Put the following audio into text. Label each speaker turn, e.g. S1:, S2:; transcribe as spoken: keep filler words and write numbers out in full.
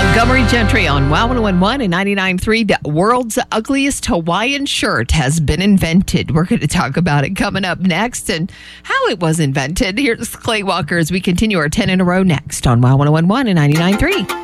S1: Montgomery Gentry on Wow one oh one and ninety-nine point three. The world's ugliest Hawaiian shirt has been invented. We're going to talk about it coming up next and how it was invented. Here's Clay Walker as we continue our ten in a row next on Wow one oh one and ninety-nine point three.